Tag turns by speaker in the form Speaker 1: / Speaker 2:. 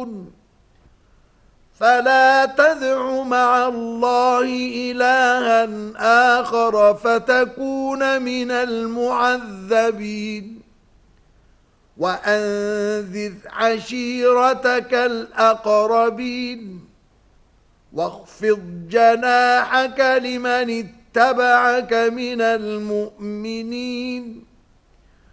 Speaker 1: يعلمون فلا تدع مع الله إلها آخر فتكون من المعذبين وأنذر عشيرتك الأقربين واخفض جناحك لمن اتبعك من المؤمنين